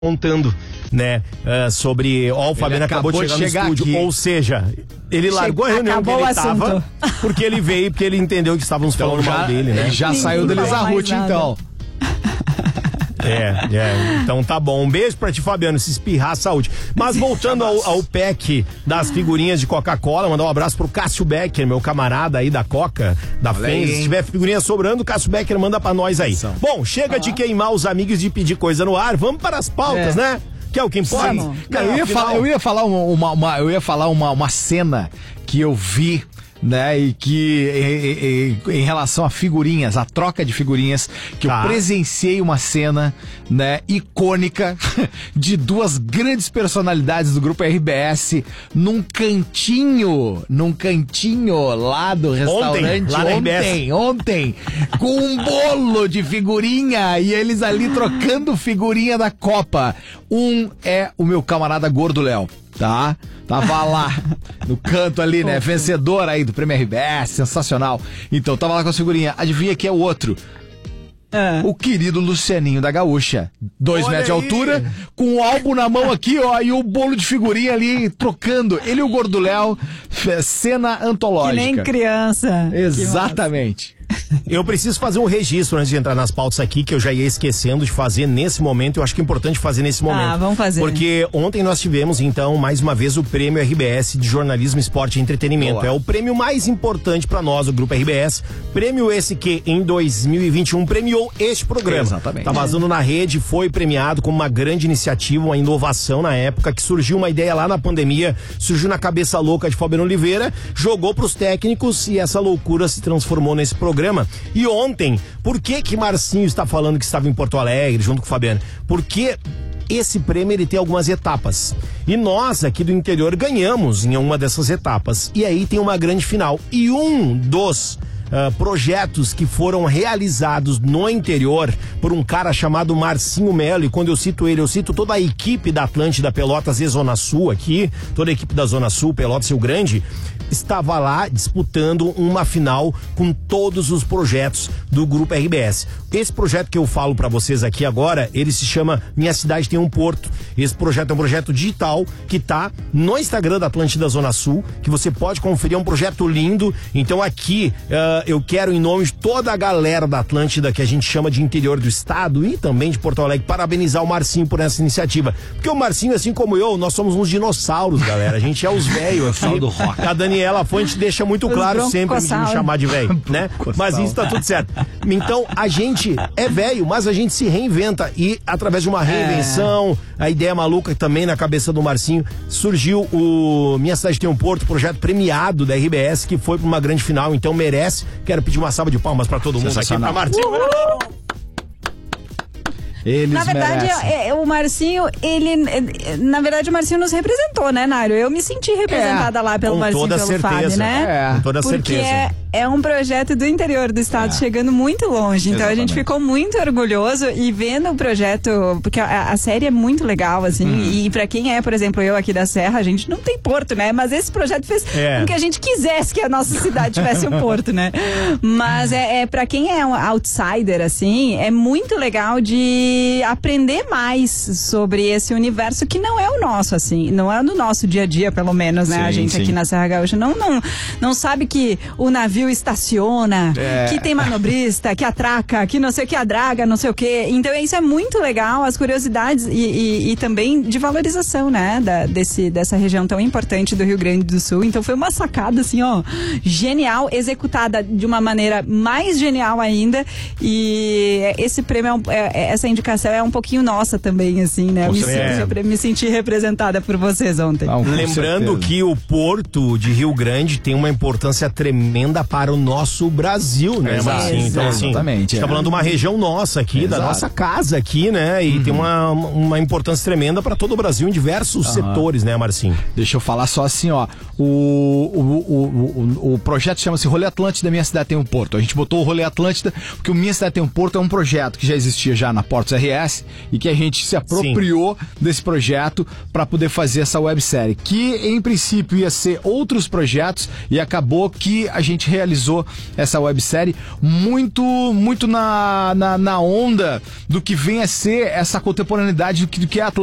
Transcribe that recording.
contando, né, sobre, o Fabiano acabou de chegar no estúdio, aqui. Ou seja, ele largou a reunião que ele estava, porque ele veio, porque ele entendeu que estávamos falando mal dele, né? Já saiu do Elizarruth, então. Então tá bom. Um beijo pra ti, Fabiano, se espirrar, saúde. Mas voltando ao pack das figurinhas de Coca-Cola, mandar um abraço pro Cássio Becker, meu camarada aí da Coca, da FENS. Se tiver figurinha sobrando, Cássio Becker manda pra nós aí. Bom, chega de queimar os amigos, de pedir coisa no ar, vamos para as pautas, né? Que é o que importa. Eu ia falar uma cena que eu vi, né, e que em relação a figurinhas, a troca de figurinhas, que eu presenciei uma cena, né, icônica de duas grandes personalidades do grupo RBS num cantinho lá do restaurante ontem, com um bolo de figurinha e eles ali trocando figurinha da Copa. Um é o meu camarada Gordo Léo. Tava lá no canto ali, né? Vencedor aí do Prêmio RBS, sensacional. Então, tava lá com a figurinha. Adivinha que é o outro? O querido Lucianinho da Gaúcha. 2 metros de altura, com o álbum na mão aqui, ó, e o bolo de figurinha ali, trocando. Ele e o Gordo Léo, cena antológica. Que nem criança. Exatamente. Eu preciso fazer um registro antes de entrar nas pautas aqui, que eu já ia esquecendo de fazer nesse momento. Eu acho que é importante fazer nesse momento. Vamos fazer. Porque ontem nós tivemos, então, mais uma vez o Prêmio RBS de Jornalismo, Esporte e Entretenimento. Boa. É o prêmio mais importante para nós, o Grupo RBS. Prêmio esse que, em 2021, premiou este programa. Exatamente. Tá vazando na rede, foi premiado como uma grande iniciativa, uma inovação na época, que surgiu uma ideia lá na pandemia, surgiu na cabeça louca de Fabiano Oliveira, jogou pros técnicos e essa loucura se transformou nesse programa. E ontem, por que Marcinho está falando que estava em Porto Alegre junto com o Fabiano? Porque esse prêmio ele tem algumas etapas. E nós aqui do interior ganhamos em uma dessas etapas. E aí tem uma grande final. E um dos projetos que foram realizados no interior por um cara chamado Marcinho Melo, e quando eu cito ele, eu cito toda a equipe da Atlântida Pelotas e Zona Sul aqui, toda a equipe da Zona Sul, Pelotas e Rio Grande, estava lá disputando uma final com todos os projetos do Grupo RBS. Esse projeto que eu falo pra vocês aqui agora, ele se chama Minha Cidade Tem um Porto. Esse projeto é um projeto digital que tá no Instagram da Atlântida Zona Sul, que você pode conferir, é um projeto lindo. Então aqui eu quero, em nome de toda a galera da Atlântida, que a gente chama de interior do estado e também de Porto Alegre, parabenizar o Marcinho por essa iniciativa. Porque o Marcinho, assim como eu, nós somos uns dinossauros, galera. A gente é os velhos aqui. do rock. A Daniela Fonte deixa muito claro sempre me chamar de velho, né? Mas isso tá tudo certo. Então, a gente é velho, mas a gente se reinventa. E através de uma reinvenção, a ideia maluca também na cabeça do Marcinho, surgiu o Minha Cidade Tem um Porto, projeto premiado da RBS, que foi pra uma grande final, então merece. Quero pedir uma salva de palmas pra todo mundo aqui, pra Marcinho. Eles na verdade, o Marcinho, o Marcinho nos representou, né, Nário? Eu me senti representada lá pelo Marcinho, pelo Fábio, né? Com toda Porque certeza. É um projeto do interior do estado, chegando muito longe. Então a gente ficou muito orgulhoso e vendo o projeto, porque a série é muito legal, assim, e pra quem é, por exemplo, eu aqui da Serra, a gente não tem porto, né? Mas esse projeto fez com que a gente quisesse que a nossa cidade tivesse um porto, né? Mas pra quem é um outsider, assim, é muito legal de aprender mais sobre esse universo que não é o nosso, assim, não é no nosso dia a dia, pelo menos, né? A gente aqui na Serra Gaúcha não sabe que o navio estaciona, que tem manobrista, que atraca, que não sei o que adraga, não sei o que. Então isso é muito legal, as curiosidades e também de valorização, né, dessa região tão importante do Rio Grande do Sul. Então foi uma sacada, assim, ó, genial, executada de uma maneira mais genial ainda, e esse prêmio, essa indicação é um pouquinho nossa também, assim, né? Eu me senti representada por vocês ontem. Lembrando que o Porto de Rio Grande tem uma importância tremenda para o nosso Brasil, né, Marcinho? Então, assim, exatamente. A gente tá falando de uma região nossa aqui, da nossa casa aqui, né? E tem uma importância tremenda para todo o Brasil em diversos setores, né, Marcinho? Deixa eu falar só assim, ó. O projeto chama-se Rolê Atlântida, Minha Cidade Tem um Porto. A gente botou o Rolê Atlântida porque o Minha Cidade Tem um Porto é um projeto que já existia já na Portos RS e que a gente se apropriou desse projeto para poder fazer essa websérie, que em princípio ia ser outros projetos e acabou que a gente realizou essa websérie muito na onda do que vem a ser essa contemporaneidade do que é a Atlântida.